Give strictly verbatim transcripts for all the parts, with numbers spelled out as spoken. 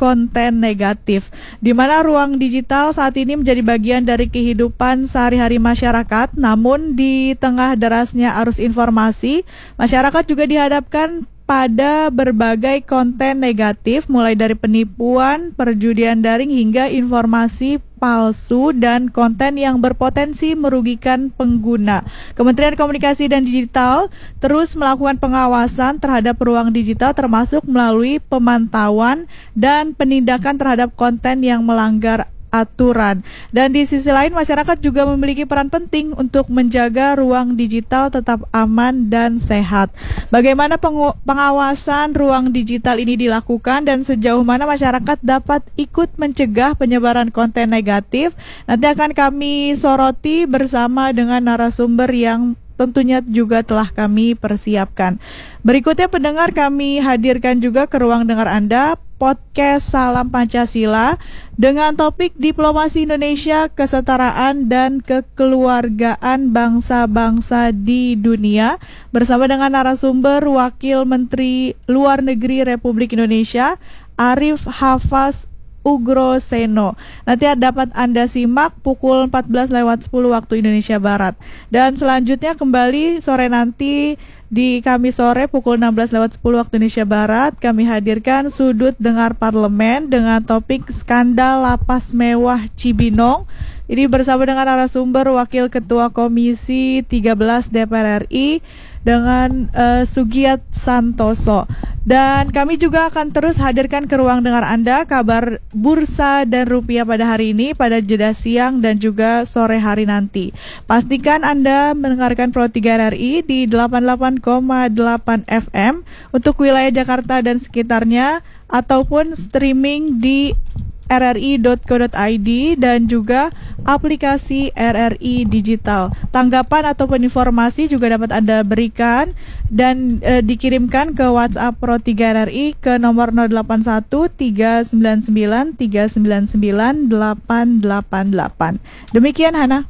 konten negatif, di mana ruang digital saat ini menjadi bagian dari kehidupan sehari-hari masyarakat. Namun di tengah derasnya arus informasi, masyarakat juga dihadapkan pada berbagai konten negatif, mulai dari penipuan, perjudian daring, hingga informasi palsu dan konten yang berpotensi merugikan pengguna. Kementerian Komunikasi dan Digital terus melakukan pengawasan terhadap ruang digital, termasuk melalui pemantauan dan penindakan terhadap konten yang melanggar aturan. Dan di sisi lain, masyarakat juga memiliki peran penting untuk menjaga ruang digital tetap aman dan sehat. Bagaimana pengu- pengawasan ruang digital ini dilakukan dan sejauh mana masyarakat dapat ikut mencegah penyebaran konten negatif? Nanti akan kami soroti bersama dengan narasumber yang tentunya juga telah kami persiapkan. Berikutnya pendengar, kami hadirkan juga ke ruang dengar Anda podcast Salam Pancasila dengan topik Diplomasi Indonesia, Kesetaraan dan Kekeluargaan Bangsa-Bangsa di Dunia bersama dengan narasumber Wakil Menteri Luar Negeri Republik Indonesia Arif Hafaz Ugroseno. Nanti dapat Anda simak pukul empat belas lewat sepuluh waktu Indonesia Barat. Dan selanjutnya kembali sore nanti di Kamis sore pukul enam belas lewat sepuluh waktu Indonesia Barat, kami hadirkan Sudut Dengar Parlemen dengan topik Skandal Lapas Mewah Cibinong. Ini bersama dengan narasumber Wakil Ketua Komisi tiga belas D P R R I dengan uh, Sugiat Santoso. Dan kami juga akan terus hadirkan ke ruang dengar Anda kabar bursa dan rupiah pada hari ini, pada jeda siang dan juga sore hari nanti. Pastikan Anda mendengarkan Pro tiga R R I di delapan puluh delapan koma delapan F M untuk wilayah Jakarta dan sekitarnya, ataupun streaming di r r i dot co dot i d dan juga aplikasi R R I Digital. Tanggapan ataupun informasi juga dapat Anda berikan dan e, dikirimkan ke WhatsApp Pro tiga R R I ke nomor nol delapan satu tiga sembilan sembilan tiga sembilan sembilan delapan delapan delapan. Demikian Hana.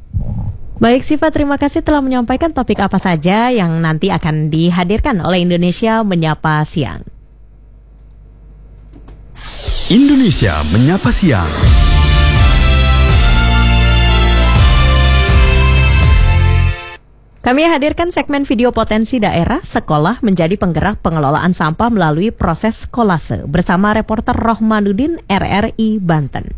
Baik Siva, terima kasih telah menyampaikan topik apa saja yang nanti akan dihadirkan oleh Indonesia Menyapa Siang. Indonesia Menyapa Siang. Kami hadirkan segmen video potensi daerah sekolah menjadi penggerak pengelolaan sampah melalui proses kolase bersama reporter Rohmanuddin R R I Banten.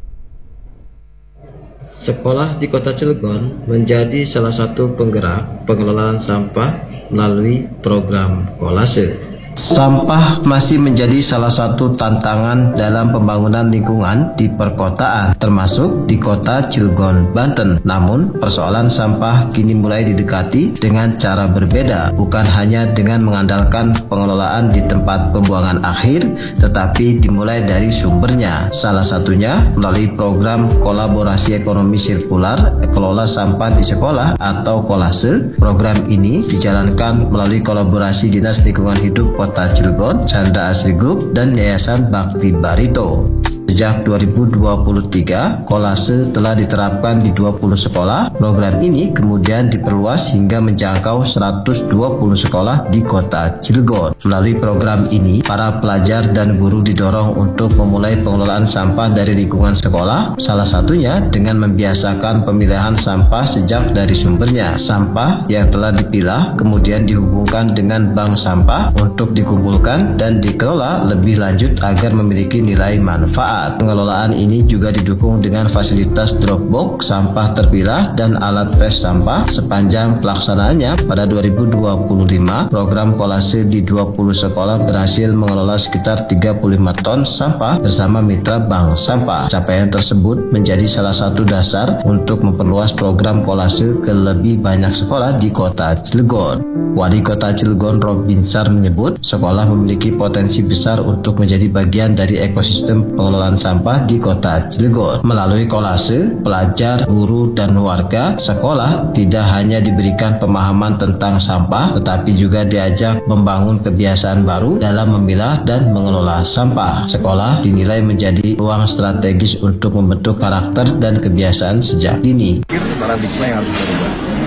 Sekolah di Kota Cilegon menjadi salah satu penggerak pengelolaan sampah melalui program kolase. Sampah masih menjadi salah satu tantangan dalam pembangunan lingkungan di perkotaan, termasuk di Kota Cilegon, Banten. Namun, persoalan sampah kini mulai didekati dengan cara berbeda, bukan hanya dengan mengandalkan pengelolaan di tempat pembuangan akhir, tetapi dimulai dari sumbernya. Salah satunya melalui program kolaborasi ekonomi sirkular, kelola sampah di sekolah atau kolase. Program ini dijalankan melalui kolaborasi Dinas Lingkungan Hidup Kota Cilegon, Chandra Asri Group, dan Yayasan Bakti Barito. Sejak dua ribu dua puluh tiga, kolase telah diterapkan di dua puluh sekolah. Program ini kemudian diperluas hingga menjangkau seratus dua puluh sekolah di Kota Cilegon. Melalui program ini, para pelajar dan guru didorong untuk memulai pengelolaan sampah dari lingkungan sekolah, salah satunya dengan membiasakan pemilahan sampah sejak dari sumbernya. Sampah yang telah dipilah kemudian dihubungkan dengan bank sampah untuk dikumpulkan dan dikelola lebih lanjut agar memiliki nilai manfaat. Pengelolaan ini juga didukung dengan fasilitas drop box sampah terpilah dan alat fresh sampah. Sepanjang pelaksanaannya pada dua ribu dua puluh lima, program kolase di dua puluh sekolah berhasil mengelola sekitar tiga puluh lima ton sampah bersama mitra bank sampah. Capaian tersebut menjadi salah satu dasar untuk memperluas program kolase ke lebih banyak sekolah di Kota Cilegon. Wali Kota Cilegon Rob Binsar menyebut sekolah memiliki potensi besar untuk menjadi bagian dari ekosistem pengelolaan sampah di Kota Cilegon. Melalui kolase, pelajar, guru, dan warga sekolah tidak hanya diberikan pemahaman tentang sampah, tetapi juga diajak membangun kebiasaan baru dalam memilah dan mengelola sampah. Sekolah dinilai menjadi ruang strategis untuk membentuk karakter dan kebiasaan sejak dini. Paradigma yang harus berubah.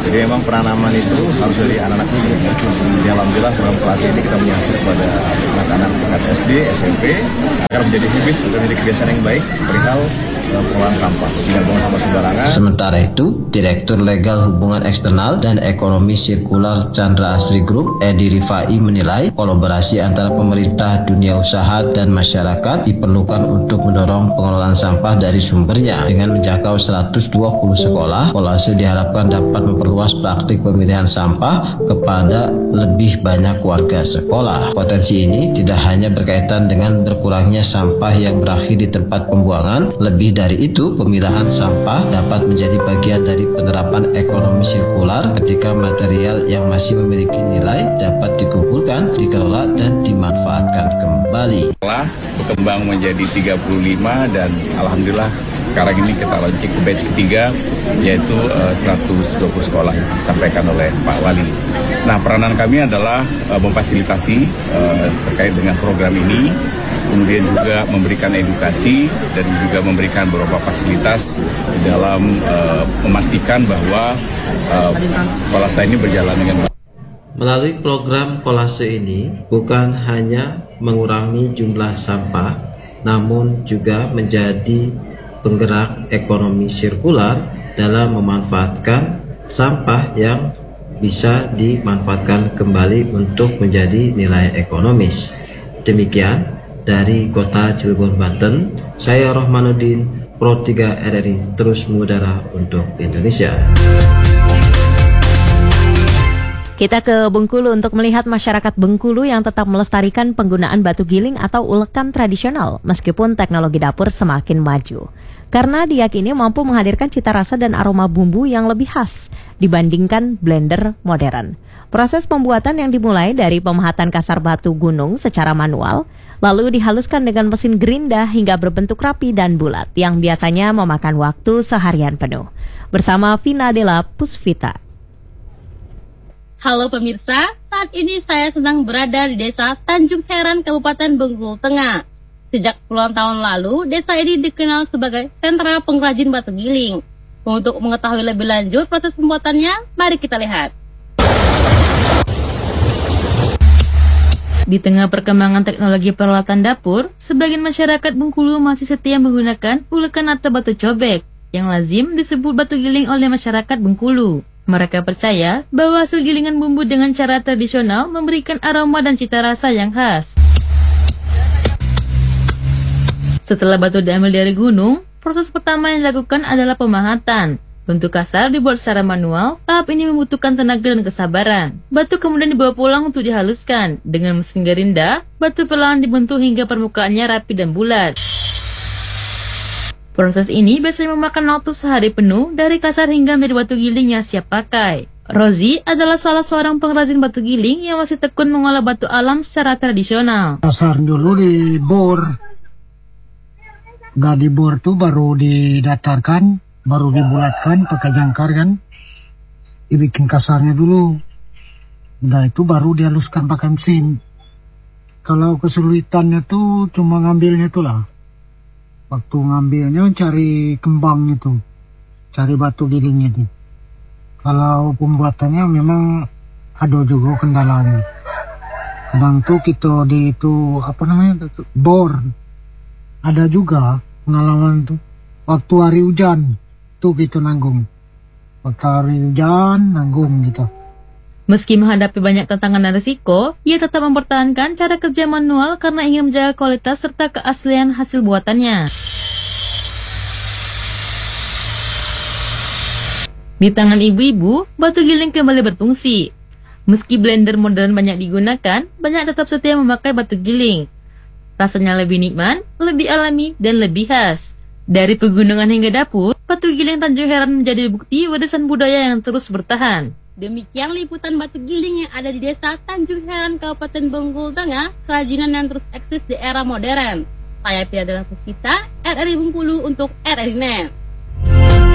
Jadi memang penanaman itu harus dari anak-anak ini. Jadi alhamdulillah program kolase ini kita menyasar kepada anak-anak tingkat S D, S M P agar menjadi habit atau menjadi kebiasaan yang baik perihal pengelolaan sampah, tidak buang sampah sembarangan. Sementara itu, Direktur Legal Hubungan Eksternal dan Ekonomi Sirkular Chandra Asri Group, Edi Rifai menilai kolaborasi antara pemerintah, dunia usaha, dan masyarakat diperlukan untuk mendorong pengelolaan sampah dari sumbernya. Dengan menjangkau seratus dua puluh sekolah, kolase diharapkan dapat memperluas praktik pemilihan sampah kepada lebih banyak warga sekolah. Potensi ini tidak hanya berkaitan dengan berkurangnya sampah yang berakhir di tempat pembuangan, lebih dari itu, pemilahan sampah dapat menjadi bagian dari penerapan ekonomi sirkular ketika material yang masih memiliki nilai dapat dikumpulkan, dikelola, dan dimanfaatkan kembali. Telah berkembang menjadi tiga puluh lima dan alhamdulillah sekarang ini kita launching ke batch ketiga, yaitu uh, seratus dua puluh sekolah yang disampaikan oleh Pak Wali. Nah, peranan kami adalah uh, memfasilitasi uh, terkait dengan program ini, kemudian juga memberikan edukasi dan juga memberikan beberapa fasilitas di dalam uh, memastikan bahwa uh, kolase ini berjalan dengan baik. Melalui program kolase ini bukan hanya mengurangi jumlah sampah, namun juga menjadi penggerak ekonomi sirkular dalam memanfaatkan sampah yang bisa dimanfaatkan kembali untuk menjadi nilai ekonomis. Demikian dari Kota Cilegon, Banten, saya Rohmanuddin, Pro tiga R R I, terus mengudara untuk Indonesia. Kita ke Bengkulu untuk melihat masyarakat Bengkulu yang tetap melestarikan penggunaan batu giling atau ulekan tradisional meskipun teknologi dapur semakin maju. Karena diyakini mampu menghadirkan cita rasa dan aroma bumbu yang lebih khas dibandingkan blender modern. Proses pembuatan yang dimulai dari pemahatan kasar batu gunung secara manual, lalu dihaluskan dengan mesin gerinda hingga berbentuk rapi dan bulat yang biasanya memakan waktu seharian penuh. Bersama Vina Della Pusvita. Halo pemirsa, saat ini saya sedang berada di Desa Tanjung Heran, Kabupaten Bengkulu Tengah. Sejak puluhan tahun lalu, desa ini dikenal sebagai sentra pengrajin batu giling. Untuk mengetahui lebih lanjut proses pembuatannya, mari kita lihat. Di tengah perkembangan teknologi peralatan dapur, sebagian masyarakat Bengkulu masih setia menggunakan ulekan atau batu cobek, yang lazim disebut batu giling oleh masyarakat Bengkulu. Mereka percaya bahwa hasil gilingan bumbu dengan cara tradisional memberikan aroma dan cita rasa yang khas. Setelah batu diambil dari gunung, proses pertama yang dilakukan adalah pemahatan. Bentuk kasar dibuat secara manual, tahap ini membutuhkan tenaga dan kesabaran. Batu kemudian dibawa pulang untuk dihaluskan. Dengan mesin gerinda, batu perlahan dibentuk hingga permukaannya rapi dan bulat. Proses ini biasanya memakan waktu sehari penuh dari kasar hingga menjadi batu giling yang siap pakai. Rozi adalah salah seorang pengrajin batu giling yang masih tekun mengolah batu alam secara tradisional. Kasar dulu dibor. Udah dibor tuh baru didatarkan, baru dibulatkan pakai jangkar kan. Dibikin kasarnya dulu. Udah itu baru dihaluskan pakai mesin. Kalau kesulitannya tuh cuma ngambilnya tuh lah. Waktu ngambilnya cari kembang itu, cari batu giling itu. Kalau pembuatannya memang ada juga kendalanya. Kadang tuh kita di itu apa namanya bor. Ada juga pengalaman tuh waktu hari hujan tuh kita nanggung. Waktu hari hujan nanggung gitu. Meski menghadapi banyak tantangan dan risiko, ia tetap mempertahankan cara kerja manual karena ingin menjaga kualitas serta keaslian hasil buatannya. Di tangan ibu-ibu, batu giling kembali berfungsi. Meski blender modern banyak digunakan, banyak tetap setia memakai batu giling. Rasanya lebih nikmat, lebih alami, dan lebih khas. Dari pegunungan hingga dapur, batu giling Tanjung Heran menjadi bukti warisan budaya yang terus bertahan. Demikian liputan batu giling yang ada di Desa Tanjung Heran, Kabupaten Bengkulu Tengah, kerajinan yang terus eksis di era modern. Saya Vina Della Pusvita, R R I Bengkulu untuk R R I Net.